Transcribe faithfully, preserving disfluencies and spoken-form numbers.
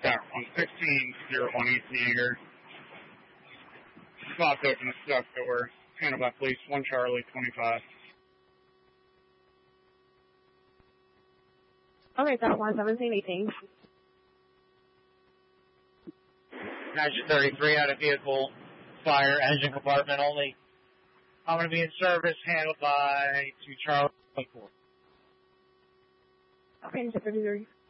Got one sixteen, zero one eight Neager. Spots open the stuck door. Handled by police, one Charlie, twenty-five. Okay, that's one seventeen eighteen. Engine thirty-three out of vehicle, fire, engine compartment only. I'm going to be in service, handled by two Charlie, twenty-four. Okay, engine thirty-three.